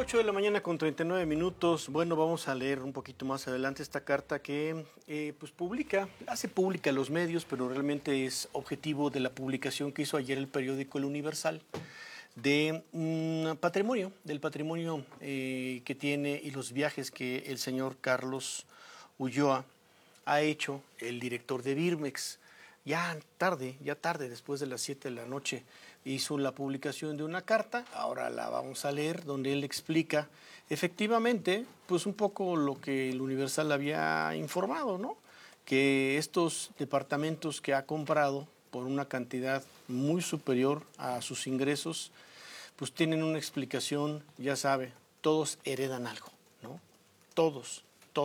8 de la mañana con 39 minutos. Bueno, vamos a leer un poquito más adelante esta carta que pues hace pública a los medios, pero realmente es objetivo de la publicación que hizo ayer el periódico El Universal de del patrimonio que tiene y los viajes que el señor Carlos Ulloa ha hecho, el director de Birmex. Ya tarde, después de las 7 de la noche, hizo la publicación de una carta, ahora la vamos a leer, donde él explica efectivamente, pues un poco lo que el Universal había informado, ¿no? Que estos departamentos que ha comprado por una cantidad muy superior a sus ingresos, pues tienen una explicación, ya sabe, todos heredan algo, ¿no? Todos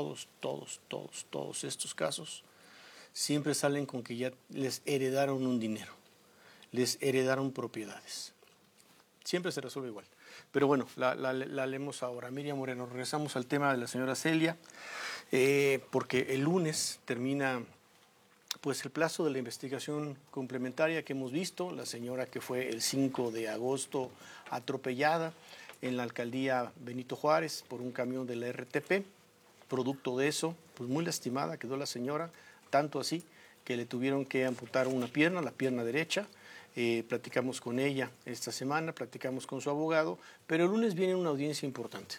estos casos siempre salen con que ya les heredaron un dinero, les heredaron propiedades. Siempre se resuelve igual. Pero bueno, la leemos ahora. Miriam Moreno, regresamos al tema de la señora Celia, porque el lunes termina pues el plazo de la investigación complementaria que hemos visto, la señora que fue el 5 de agosto atropellada en la alcaldía Benito Juárez por un camión de la RTP. Producto de eso, pues muy lastimada quedó la señora, tanto así que le tuvieron que amputar una pierna, la pierna derecha. Platicamos con ella esta semana, platicamos con su abogado, pero el lunes viene una audiencia importante.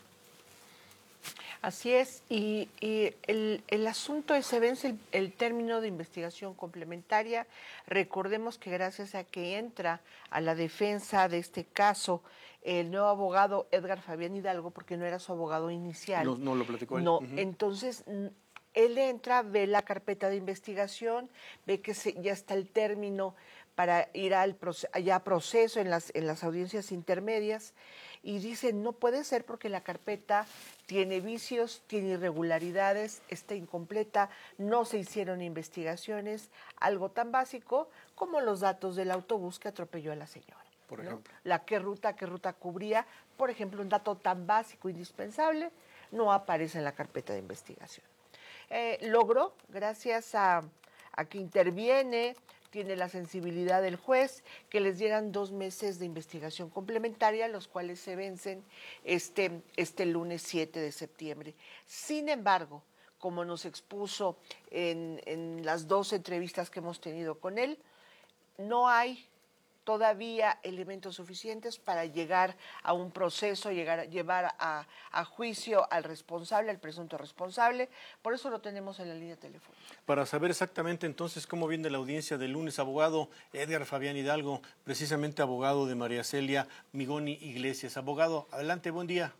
Así es, y el asunto es, se vence el término de investigación complementaria. Recordemos que gracias a que entra a la defensa de este caso el nuevo abogado Edgar Fabián Hidalgo, porque no era su abogado inicial. No lo platicó él. No, entonces él entra, ve la carpeta de investigación, ve que ya está el término para ir a proceso en las audiencias intermedias, y dice, no puede ser porque la carpeta tiene vicios, tiene irregularidades, está incompleta, no se hicieron investigaciones, algo tan básico como los datos del autobús que atropelló a la señora. Por ejemplo. Qué ruta cubría, por ejemplo, un dato tan básico, indispensable, no aparece en la carpeta de investigación. Logró, gracias a que interviene, tiene la sensibilidad del juez, que les dieran 2 meses de investigación complementaria, los cuales se vencen este lunes 7 de septiembre. Sin embargo, como nos expuso en las 2 entrevistas que hemos tenido con él, no hay todavía elementos suficientes para llegar a un proceso, llevar a juicio al responsable, al presunto responsable. Por eso lo tenemos en la línea telefónica. Para saber exactamente entonces cómo viene la audiencia del lunes, abogado Edgar Fabián Hidalgo, precisamente abogado de María Celia Migoni Iglesias. Abogado, adelante, buen día.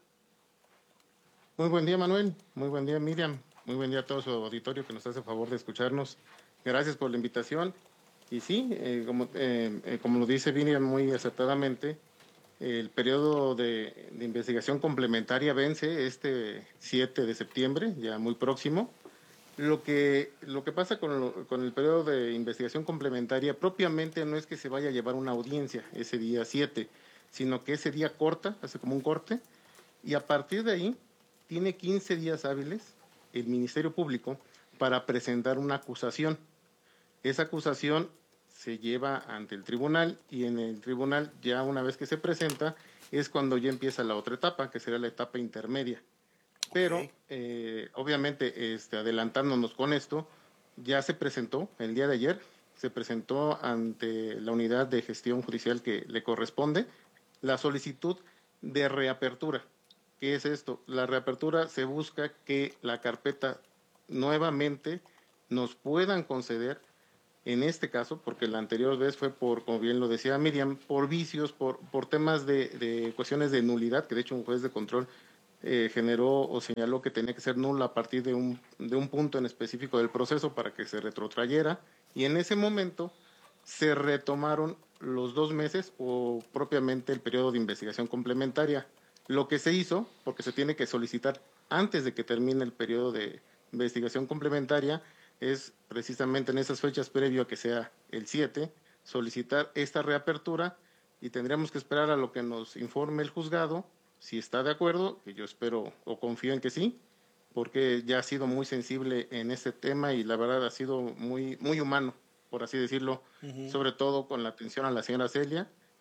Muy buen día, Manuel. Muy buen día, Miriam. Muy buen día a todo su auditorio que nos hace el favor de escucharnos. Gracias por la invitación. Y sí, como lo dice Miriam muy acertadamente, el periodo de investigación complementaria vence este 7 de septiembre, ya muy próximo. Lo que pasa con el periodo de investigación complementaria propiamente no es que se vaya a llevar una audiencia ese día 7, sino que ese día hace como un corte, y a partir de ahí tiene 15 días hábiles el Ministerio Público para presentar una acusación. Esa acusación se lleva ante el tribunal, y en el tribunal, ya una vez que se presenta, es cuando ya empieza la otra etapa, que será la etapa intermedia. Pero, obviamente, adelantándonos con esto, ya se presentó el día de ayer, se presentó ante la unidad de gestión judicial que le corresponde la solicitud de reapertura. ¿Qué es esto? La reapertura se busca que la carpeta nuevamente nos puedan conceder, en este caso, porque la anterior vez fue por, como bien lo decía Miriam, por vicios, por temas de cuestiones de nulidad, que de hecho un juez de control generó o señaló que tenía que ser nula a partir de un punto en específico del proceso para que se retrotrayera, y en ese momento se retomaron los 2 meses o propiamente el periodo de investigación complementaria. Lo que se hizo, porque se tiene que solicitar antes de que termine el periodo de investigación complementaria, es precisamente en esas fechas previo a que sea el 7, solicitar esta reapertura, y tendríamos que esperar a lo que nos informe el juzgado, si está de acuerdo, que yo espero o confío en que sí, porque ya ha sido muy sensible en este tema y la verdad ha sido muy, muy humano, por así decirlo, sobre todo con la atención a la señora Celia,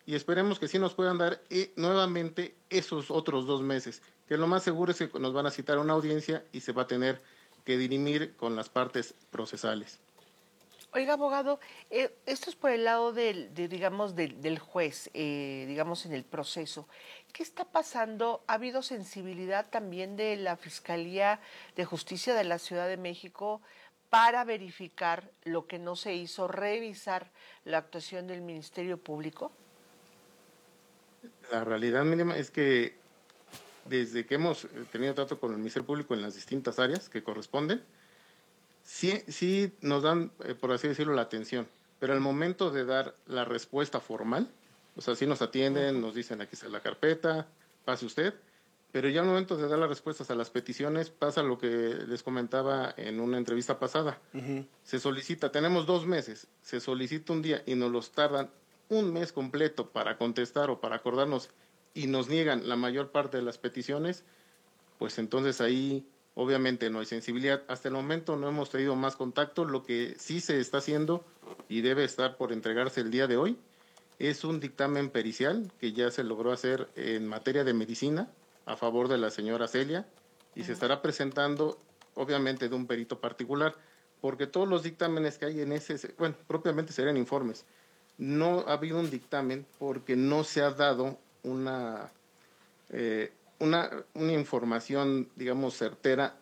y esperemos que sí nos puedan dar nuevamente esos otros 2 meses, que lo más seguro es que nos van a citar a una audiencia y se va a tener que dirimir con las partes procesales. Oiga, abogado, esto es por el lado digamos, del juez, digamos, en el proceso. ¿Qué está pasando? ¿Ha habido sensibilidad también de la Fiscalía de Justicia de la Ciudad de México para verificar lo que no se hizo, revisar la actuación del Ministerio Público? La realidad mínima es que desde que hemos tenido trato con el Ministerio Público en las distintas áreas que corresponden, sí nos dan, por así decirlo, la atención, pero al momento de dar la respuesta formal, o sea, sí nos atienden, nos dicen aquí está la carpeta, pase usted, pero ya al momento de dar las respuestas a las peticiones pasa lo que les comentaba en una entrevista pasada. Se solicita, tenemos 2 meses, se solicita un día y nos los tardan un mes completo para contestar o para acordarnos y nos niegan la mayor parte de las peticiones, pues entonces ahí obviamente no hay sensibilidad. Hasta el momento no hemos tenido más contacto. Lo que sí se está haciendo y debe estar por entregarse el día de hoy es un dictamen pericial que ya se logró hacer en materia de medicina a favor de la señora Celia y se estará presentando obviamente de un perito particular, porque todos los dictámenes que hay en ese, bueno, propiamente serían informes. No ha habido un dictamen porque no se ha dado eh, una información, digamos, certera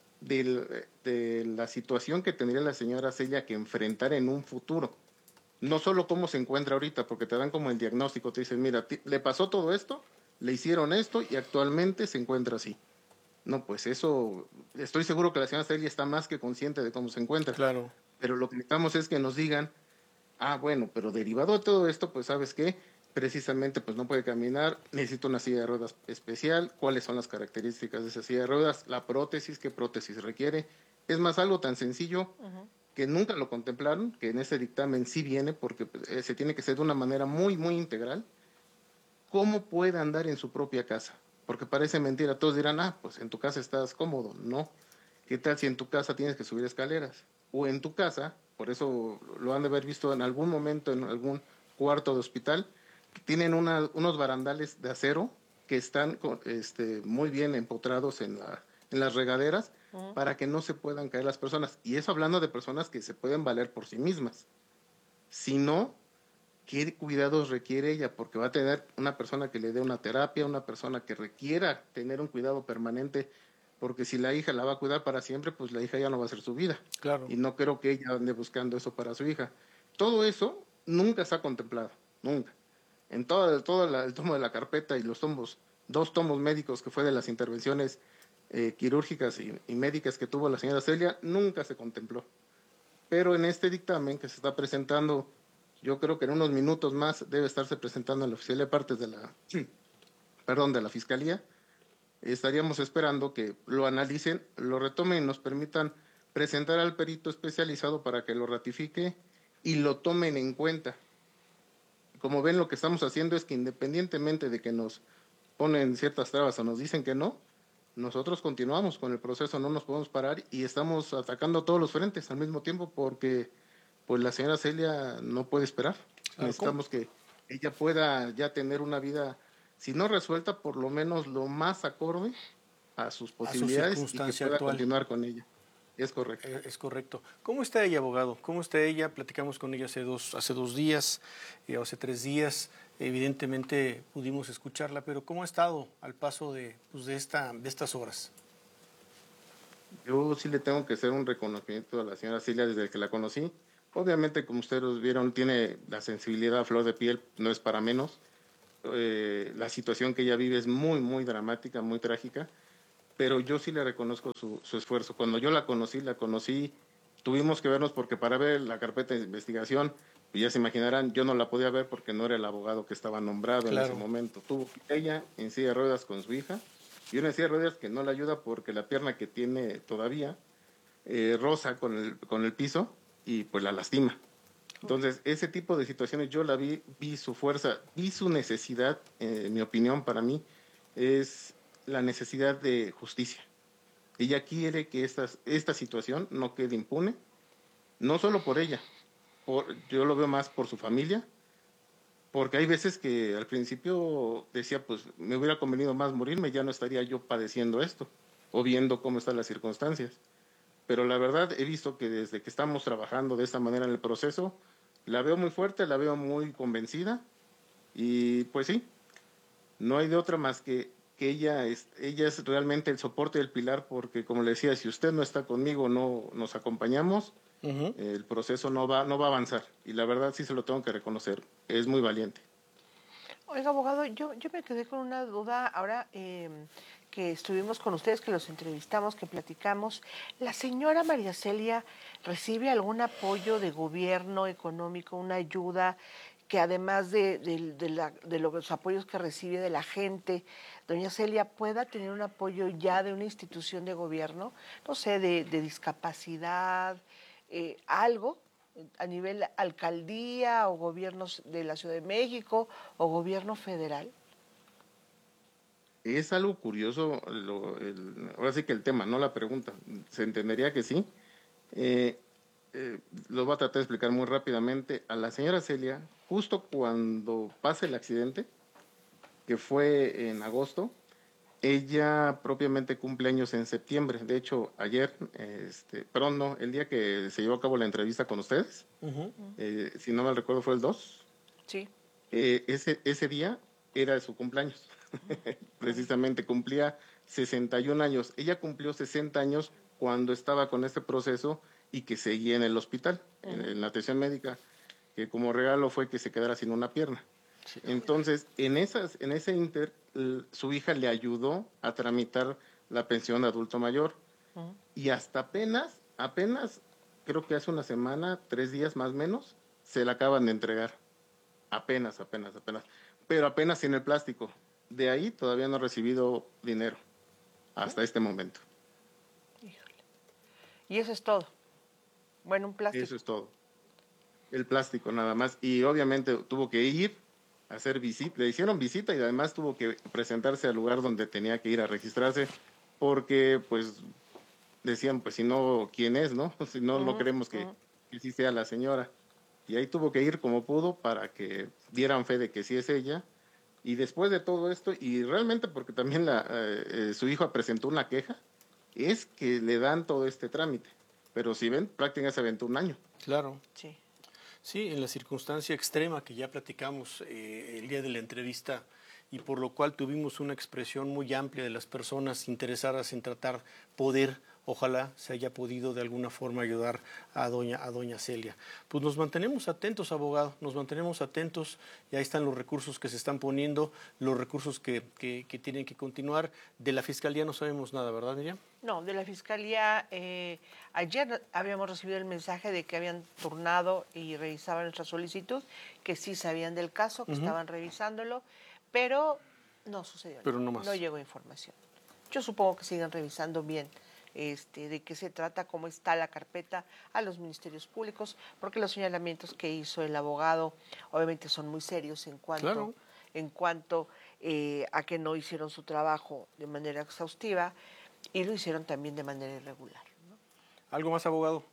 de la situación que tendría la señora Celia que enfrentar en un futuro. No solo cómo se encuentra ahorita, porque te dan como el diagnóstico, te dicen, mira, le pasó todo esto, le hicieron esto y actualmente se encuentra así. No, pues eso, estoy seguro que la señora Celia está más que consciente de cómo se encuentra. Claro. Pero lo que necesitamos es que nos digan, bueno, pero derivado de todo esto, pues ¿sabes qué? Precisamente pues no puede caminar, necesita una silla de ruedas especial, cuáles son las características de esa silla de ruedas, la prótesis, qué prótesis requiere. Es más, algo tan sencillo que nunca lo contemplaron, que en ese dictamen sí viene, porque se tiene que hacer de una manera muy, muy integral. ¿Cómo puede andar en su propia casa? Porque parece mentira, todos dirán, pues en tu casa estás cómodo. No. ¿Qué tal si en tu casa tienes que subir escaleras? O en tu casa, por eso lo han de haber visto en algún momento en algún cuarto de hospital, tienen unos barandales de acero que están muy bien empotrados en las regaderas para que no se puedan caer las personas. Y eso hablando de personas que se pueden valer por sí mismas. Si no, ¿qué cuidados requiere ella? Porque va a tener una persona que le dé una terapia, una persona que requiera tener un cuidado permanente, porque si la hija la va a cuidar para siempre, pues la hija ya no va a ser su vida. Claro. Y no creo que ella ande buscando eso para su hija. Todo eso nunca se ha contemplado, nunca. En todo el tomo de la carpeta y los tomos, 2 tomos médicos que fue de las intervenciones quirúrgicas y médicas que tuvo la señora Celia, nunca se contempló. Pero en este dictamen que se está presentando, yo creo que en unos minutos más debe estarse presentando en la oficial de partes de la Fiscalía. Estaríamos esperando que lo analicen, lo retomen y nos permitan presentar al perito especializado para que lo ratifique y lo tomen en cuenta. Como ven, lo que estamos haciendo es que independientemente de que nos ponen ciertas trabas o nos dicen que no, nosotros continuamos con el proceso, no nos podemos parar y estamos atacando todos los frentes al mismo tiempo porque pues la señora Celia no puede esperar. Necesitamos que ella pueda ya tener una vida, si no resuelta, por lo menos lo más acorde a sus posibilidades y que pueda continuar con ella. Es correcto. Es correcto. ¿Cómo está ella, abogado? ¿Cómo está ella? Platicamos con ella hace dos días, hace 3 días. Evidentemente pudimos escucharla, pero ¿cómo ha estado al paso de estas horas? Yo sí le tengo que hacer un reconocimiento a la señora Celia desde que la conocí. Obviamente, como ustedes vieron, tiene la sensibilidad a flor de piel, no es para menos. La situación que ella vive es muy, muy dramática, muy trágica, pero yo sí le reconozco su esfuerzo. Cuando yo la conocí, tuvimos que vernos porque para ver la carpeta de investigación, ya se imaginarán, yo no la podía ver porque no era el abogado que estaba nombrado en ese momento. Tuvo ella en silla de ruedas con su hija y una silla de ruedas que no la ayuda porque la pierna que tiene todavía roza con el piso y pues la lastima. Entonces, ese tipo de situaciones yo la vi su fuerza, vi su necesidad, en mi opinión, para mí, es la necesidad de justicia. Ella quiere que esta situación no quede impune, no solo por ella, yo lo veo más por su familia, porque hay veces que al principio decía, pues me hubiera convenido más morirme, ya no estaría yo padeciendo esto o viendo cómo están las circunstancias. Pero la verdad he visto que desde que estamos trabajando de esta manera en el proceso, la veo muy fuerte, la veo muy convencida y pues sí, no hay de otra más que ella es realmente el soporte del pilar porque como le decía, si usted no está conmigo, no nos acompañamos, el proceso no va a avanzar y la verdad sí se lo tengo que reconocer, es muy valiente. Oiga, abogado, yo me quedé con una duda ahora que estuvimos con ustedes, que los entrevistamos, que platicamos. ¿La señora María Celia recibe algún apoyo de gobierno económico, una ayuda que además de los apoyos que recibe de la gente, doña Celia pueda tener un apoyo ya de una institución de gobierno, no sé, de discapacidad, algo? A nivel alcaldía o gobiernos de la Ciudad de México o gobierno federal? Es algo curioso, ahora sí que el tema, no la pregunta, se entendería que sí. Eh, lo voy a tratar de explicar muy rápidamente. A la señora Celia, justo cuando pasa el accidente, que fue en agosto, ella propiamente cumple años en septiembre. De hecho, ayer, perdón, no, el día que se llevó a cabo la entrevista con ustedes, si no mal recuerdo fue el 2, Sí. ese día era su cumpleaños. Precisamente cumplía 61 años. Ella cumplió 60 años cuando estaba con este proceso y que seguía en el hospital, en la atención médica, que como regalo fue que se quedara sin una pierna. Sí. Entonces, en ese inter, su hija le ayudó a tramitar la pensión de adulto mayor. Y hasta apenas, creo que hace una semana, 3 días más o menos, se la acaban de entregar. Apenas. Pero apenas en el plástico. De ahí todavía no ha recibido dinero hasta este momento. Híjole. Y eso es todo. Bueno, un plástico. Eso es todo. El plástico nada más. Y obviamente tuvo que ir a hacer visita. Le hicieron visita y además tuvo que presentarse al lugar donde tenía que ir a registrarse porque pues decían, pues si no, ¿quién es, no? Si no, no queremos que sí sea la señora. Y ahí tuvo que ir como pudo para que dieran fe de que sí es ella. Y después de todo esto, y realmente porque también su hijo presentó una queja, es que le dan todo este trámite. Pero si ven, prácticamente se aventó un año. Claro. Sí. Sí, en la circunstancia extrema que ya platicamos el día de la entrevista y por lo cual tuvimos una expresión muy amplia de las personas interesadas en tratar poder, ojalá se haya podido de alguna forma ayudar a doña Celia. Pues nos mantenemos atentos, abogado, nos mantenemos atentos y ahí están los recursos que se están poniendo, los recursos que tienen que continuar. De la Fiscalía no sabemos nada, ¿verdad, Miriam? No, de la Fiscalía, ayer habíamos recibido el mensaje de que habían turnado y revisaban nuestra solicitud, que sí sabían del caso, que estaban revisándolo, pero no sucedió nada. Pero no más. No llegó información. Yo supongo que siguen revisando bien de qué se trata, cómo está la carpeta a los ministerios públicos, porque los señalamientos que hizo el abogado obviamente son muy serios en cuanto, a que no hicieron su trabajo de manera exhaustiva y lo hicieron también de manera irregular, ¿no? ¿Algo más, abogado?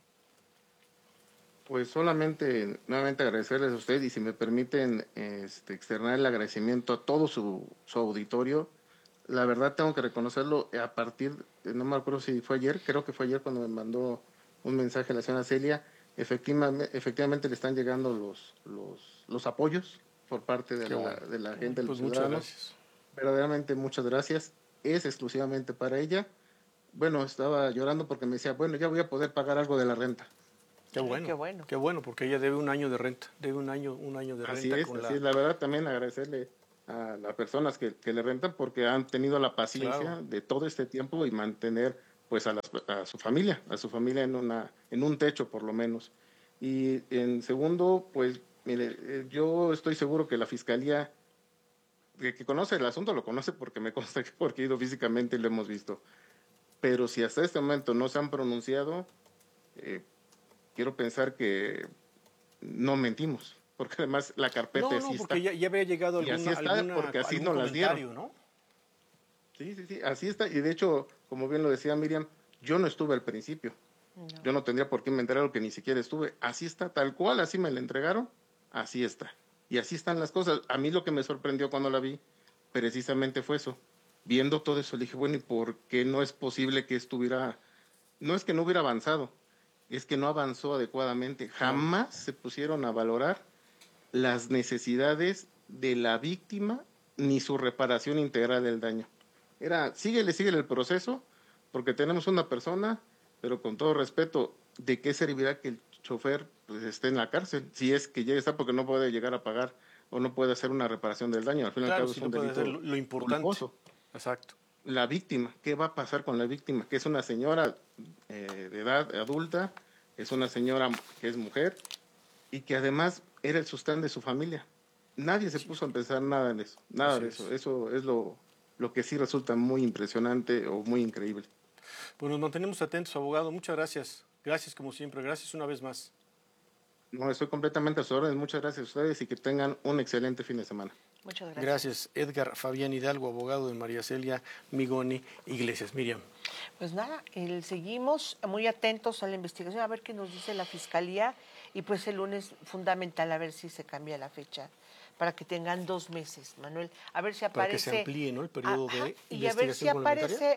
Pues solamente nuevamente agradecerles a ustedes y si me permiten externar el agradecimiento a todo su auditorio. La verdad tengo que reconocerlo a partir, no me acuerdo si fue ayer, creo que fue ayer cuando me mandó un mensaje a la señora Celia. Efectivamente le están llegando los apoyos por parte de la gente, de los pues muchas ciudadanos. gracias. Verdaderamente muchas gracias. Es exclusivamente para ella. Bueno, estaba llorando porque me decía, bueno, ya voy a poder pagar algo de la renta. Qué bueno, Qué bueno. qué bueno, porque ella debe un año de renta, debe un año de renta. Así es, La verdad también agradecerle a las personas que le rentan porque han tenido la paciencia de todo este tiempo y mantener pues a su familia en un techo por lo menos. Y en segundo, pues mire, yo estoy seguro que la Fiscalía, que conoce el asunto, lo conoce porque me consta que porque he ido físicamente y lo hemos visto. Pero si hasta este momento no se han pronunciado, quiero pensar que no mentimos, porque además la carpeta No, sí está. porque ya había llegado Y así está, porque así nos las dieron. ¿no? Sí, así está. Y de hecho, como bien lo decía Miriam, yo no estuve al principio. No. Yo no tendría por qué inventar algo que ni siquiera estuve. Así está, tal cual, así me la entregaron, así está. Y así están las cosas. A mí lo que me sorprendió cuando la vi, precisamente fue eso. Viendo todo eso, le dije, bueno, ¿y por qué no es posible que estuviera... No es que no hubiera avanzado, es que no avanzó adecuadamente. Jamás se pusieron a valorar las necesidades de la víctima ni su reparación integral del daño. Era, síguele el proceso, porque tenemos una persona, pero con todo respeto, ¿de qué servirá que el chofer pues, esté en la cárcel? Si es que llega a estar porque no puede llegar a pagar o no puede hacer una reparación del daño. Al fin y al cabo es un delito lo importante. culposo. Exacto. La víctima, ¿qué va a pasar con la víctima? Que es una señora de edad adulta, es una señora que es mujer y que además era el sostén de su familia. Nadie se puso a pensar nada en eso, nada de eso. Eso es lo que sí resulta muy impresionante o muy increíble. Pues nos mantenemos atentos, abogado. Muchas gracias. Gracias como siempre. Gracias una vez más. No, estoy completamente a sus órdenes. Muchas gracias a ustedes y que tengan un excelente fin de semana. Muchas gracias. Gracias, Edgar Fabián Hidalgo, abogado de María Celia Migoni Iglesias. Miriam. Pues nada, seguimos muy atentos a la investigación, a ver qué nos dice la Fiscalía, y pues el lunes fundamental a ver si se cambia la fecha para que tengan 2 meses, Manuel. A ver si aparece... Para que se amplíe, ¿no?, el periodo de investigación y a ver si aparece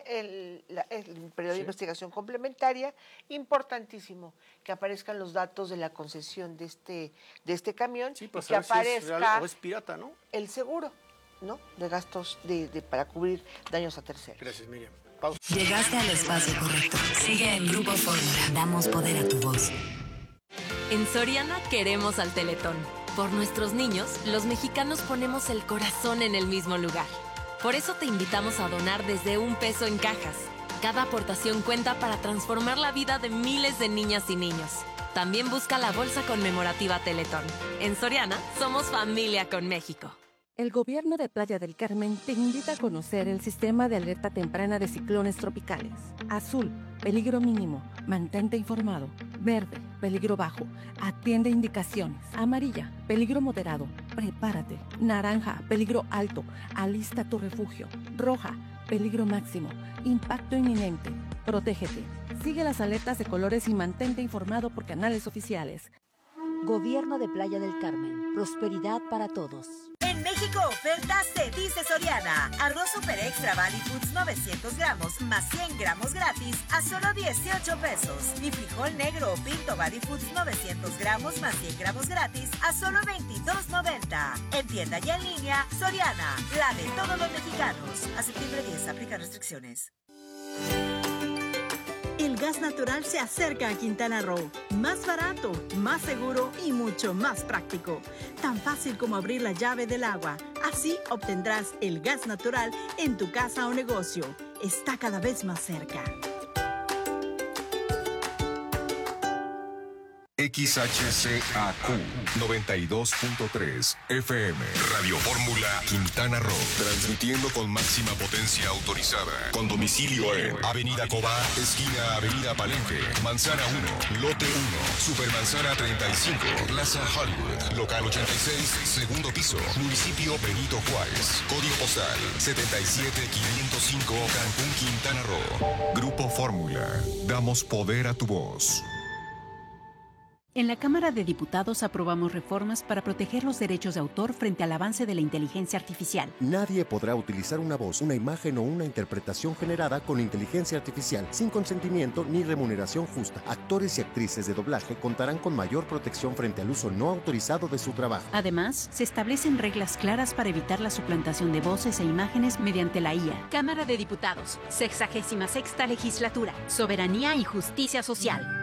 el periodo de Sí. investigación complementaria. Importantísimo que aparezcan los datos de la concesión de este camión, Sí, y para que saber si es aparezca real o es pirata, ¿no? el seguro, ¿no?, de gastos para cubrir daños a terceros. Gracias, Miriam. Pausa. Llegaste al espacio correcto. Sigue en Grupo Fórmula. Damos poder a tu voz. En Soriana queremos al Teletón. Por nuestros niños, los mexicanos ponemos el corazón en el mismo lugar. Por eso te invitamos a donar desde $1 en cajas. Cada aportación cuenta para transformar la vida de miles de niñas y niños. También busca la bolsa conmemorativa Teletón. En Soriana, somos familia con México. El gobierno de Playa del Carmen te invita a conocer el sistema de alerta temprana de ciclones tropicales. Azul, peligro mínimo, mantente informado. Verde, peligro bajo, atiende indicaciones. Amarilla, peligro moderado, prepárate. Naranja, peligro alto, alista tu refugio. Roja, peligro máximo, impacto inminente, protégete. Sigue las alertas de colores y mantente informado por canales oficiales. Gobierno de Playa del Carmen. Prosperidad para todos. En México, ofertas de Dice Soriana. Arroz Super Extra Valley Foods 900 gramos más 100 gramos gratis a solo 18 pesos. Y frijol negro o pinto Valley Foods 900 gramos más 100 gramos gratis a solo 22.90. En tienda y en línea, Soriana, la de todos los mexicanos. A septiembre 10, aplica restricciones. El gas natural se acerca a Quintana Roo. Más barato, más seguro y mucho más práctico. Tan fácil como abrir la llave del agua. Así obtendrás el gas natural en tu casa o negocio. Está cada vez más cerca. XHCAQ 92.3 FM Radio Fórmula Quintana Roo, transmitiendo con máxima potencia autorizada, con domicilio en Avenida Cobá, esquina Avenida Palenque, Manzana 1, Lote 1, Supermanzana 35, Plaza Hollywood, Local 86, segundo piso, Municipio Benito Juárez, Código postal 77505, Cancún, Quintana Roo. Grupo Fórmula, damos poder a tu voz. En la Cámara de Diputados aprobamos reformas para proteger los derechos de autor frente al avance de la inteligencia artificial. Nadie podrá utilizar una voz, una imagen o una interpretación generada con inteligencia artificial sin consentimiento ni remuneración justa. Actores y actrices de doblaje contarán con mayor protección frente al uso no autorizado de su trabajo. Además, se establecen reglas claras para evitar la suplantación de voces e imágenes mediante la IA. Cámara de Diputados, 66ª Legislatura, Soberanía y Justicia Social.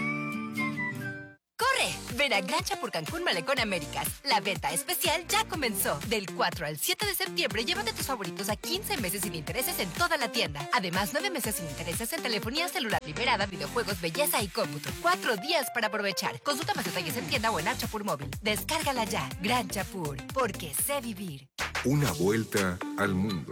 ¡Corre! Ven a Gran Chapur Cancún Malecón Américas. La venta especial ya comenzó. Del 4 al 7 de septiembre, llévate tus favoritos a 15 meses sin intereses en toda la tienda. Además, 9 meses sin intereses en telefonía celular liberada, videojuegos, belleza y cómputo. 4 días para aprovechar. Consulta más detalles en tienda o en App Chapur Móvil. Descárgala ya. Gran Chapur, porque sé vivir. Una vuelta al mundo.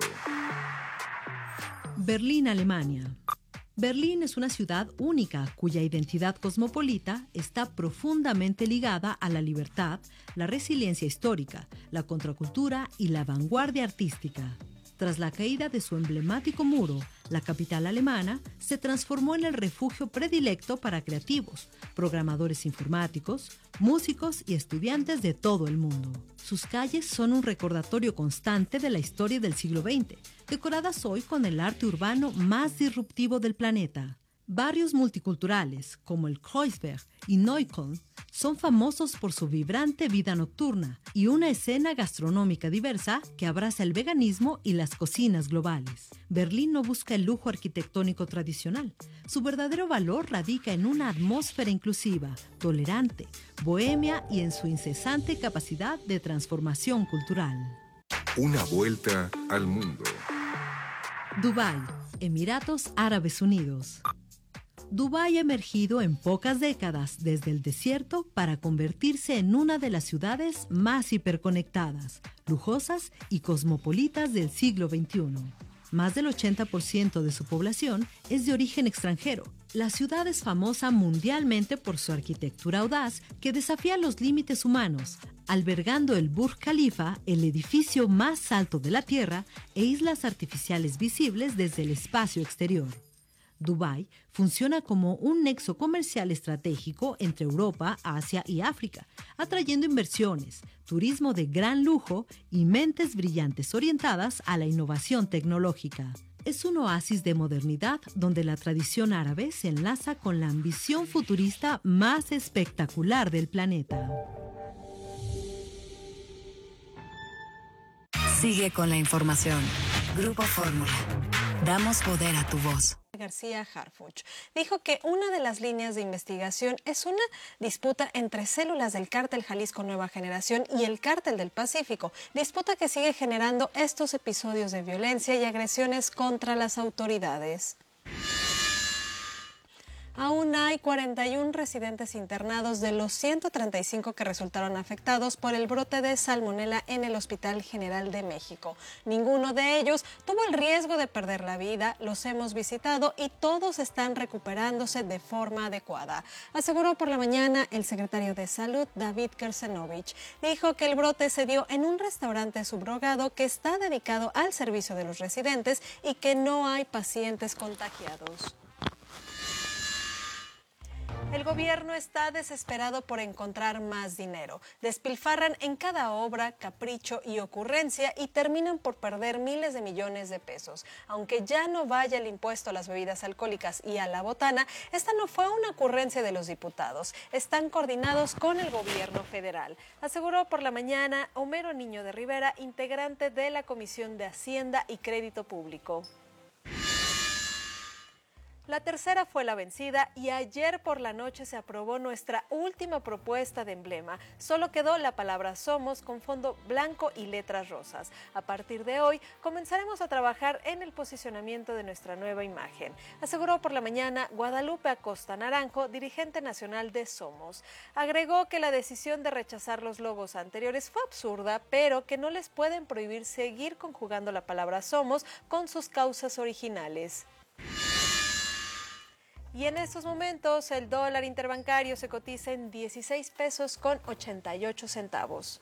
Berlín, Alemania. Berlín es una ciudad única cuya identidad cosmopolita está profundamente ligada a la libertad, la resiliencia histórica, la contracultura y la vanguardia artística. Tras la caída de su emblemático muro, la capital alemana se transformó en el refugio predilecto para creativos, programadores informáticos, músicos y estudiantes de todo el mundo. Sus calles son un recordatorio constante de la historia del siglo XX, decoradas hoy con el arte urbano más disruptivo del planeta. Barrios multiculturales como el Kreuzberg y Neukölln son famosos por su vibrante vida nocturna y una escena gastronómica diversa que abraza el veganismo y las cocinas globales. Berlín no busca el lujo arquitectónico tradicional. Su verdadero valor radica en una atmósfera inclusiva, tolerante, bohemia y en su incesante capacidad de transformación cultural. Una vuelta al mundo. Dubái, Emiratos Árabes Unidos. Dubái ha emergido en pocas décadas desde el desierto para convertirse en una de las ciudades más hiperconectadas, lujosas y cosmopolitas del siglo XXI. Más del 80% de su población es de origen extranjero. La ciudad es famosa mundialmente por su arquitectura audaz que desafía los límites humanos, albergando el Burj Khalifa, el edificio más alto de la Tierra, e islas artificiales visibles desde el espacio exterior. Dubái funciona como un nexo comercial estratégico entre Europa, Asia y África, atrayendo inversiones, turismo de gran lujo y mentes brillantes orientadas a la innovación tecnológica. Es un oasis de modernidad donde la tradición árabe se enlaza con la ambición futurista más espectacular del planeta. Sigue con la información. Grupo Fórmula. Damos poder a tu voz. García Harfuch dijo que una de las líneas de investigación es una disputa entre células del cártel Jalisco Nueva Generación y el cártel del Pacífico, disputa que sigue generando estos episodios de violencia y agresiones contra las autoridades. Aún hay 41 residentes internados de los 135 que resultaron afectados por el brote de salmonela en el Hospital General de México. Ninguno de ellos tuvo el riesgo de perder la vida, los hemos visitado y todos están recuperándose de forma adecuada, aseguró por la mañana el secretario de Salud, David Kersenovich. Dijo que el brote se dio en un restaurante subrogado que está dedicado al servicio de los residentes y que no hay pacientes contagiados. El gobierno está desesperado por encontrar más dinero. Despilfarran en cada obra, capricho y ocurrencia y terminan por perder miles de millones de pesos. Aunque ya no vaya el impuesto a las bebidas alcohólicas y a la botana, esta no fue una ocurrencia de los diputados. Están coordinados con el gobierno federal, aseguró por la mañana Homero Niño de Rivera, integrante de la Comisión de Hacienda y Crédito Público. La tercera fue la vencida y ayer por la noche se aprobó nuestra última propuesta de emblema. Solo quedó la palabra Somos con fondo blanco y letras rosas. A partir de hoy comenzaremos a trabajar en el posicionamiento de nuestra nueva imagen, aseguró por la mañana Guadalupe Acosta Naranjo, dirigente nacional de Somos. Agregó que la decisión de rechazar los logos anteriores fue absurda, pero que no les pueden prohibir seguir conjugando la palabra Somos con sus causas originales. Y en estos momentos el dólar interbancario se cotiza en 16 pesos con 88 centavos.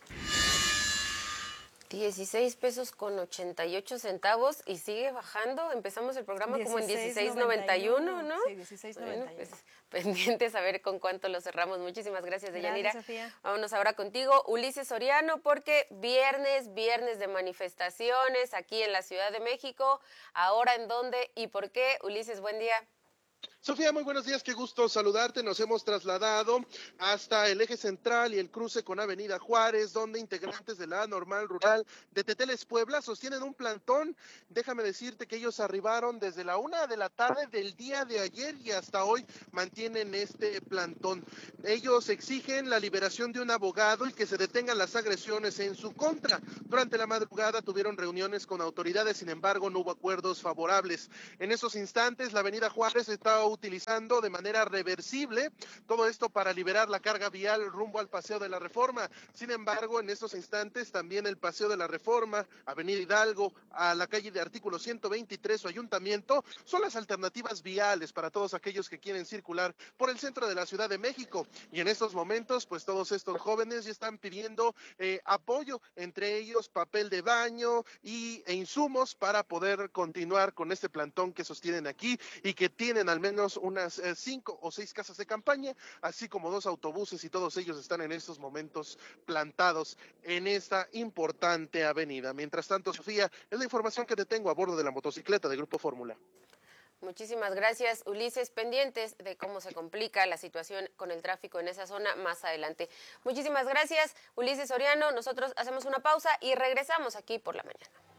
16 pesos con 88 centavos y sigue bajando. Empezamos el programa como en 16.91, ¿no? Sí, 16.91. Bueno, pues, pendientes a ver con cuánto lo cerramos. Muchísimas gracias, Deyanira. Gracias, Sofía. Vámonos ahora contigo, Ulises Soriano, porque viernes de manifestaciones aquí en la Ciudad de México. ¿Ahora en dónde y por qué? Ulises, buen día. Sofía, muy buenos días, qué gusto saludarte. Nos hemos trasladado hasta el eje central y el cruce con Avenida Juárez, donde integrantes de la Normal Rural de Teteles, Puebla, sostienen un plantón. Déjame decirte que ellos arribaron desde la 1 de la tarde del día de ayer y hasta hoy mantienen este plantón. Ellos exigen la liberación de un abogado y que se detengan las agresiones en su contra. Durante la madrugada tuvieron reuniones con autoridades, sin embargo no hubo acuerdos favorables. En esos instantes la Avenida Juárez está utilizando de manera reversible, todo esto para liberar la carga vial rumbo al Paseo de la Reforma. Sin embargo, en estos instantes también el Paseo de la Reforma, Avenida Hidalgo, a la calle de Artículo 123 o Ayuntamiento, son las alternativas viales para todos aquellos que quieren circular por el centro de la Ciudad de México. Y en estos momentos, pues todos estos jóvenes ya están pidiendo apoyo, entre ellos papel de baño e insumos para poder continuar con este plantón que sostienen aquí y que tienen al menos unas 5 o 6 casas de campaña, así como 2 autobuses, y todos ellos están en estos momentos plantados en esta importante avenida. Mientras tanto, Sofía, es la información que te tengo a bordo de la motocicleta de Grupo Fórmula. Muchísimas gracias, Ulises. Pendientes de cómo se complica la situación con el tráfico en esa zona más adelante. Muchísimas gracias, Ulises Soriano. Nosotros hacemos una pausa y regresamos aquí por la mañana.